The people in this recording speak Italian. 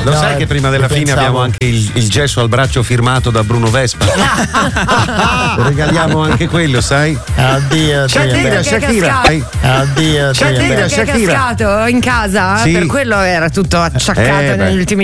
Lo sai che prima della fine abbiamo anche il gesso al braccio firmato da Bruno Vespa? Regaliamo anche quello, sai? Addio, Shakira. Addio, Shakira che è cascato in casa, Sì. per quello era tutto acciaccato negli ultimi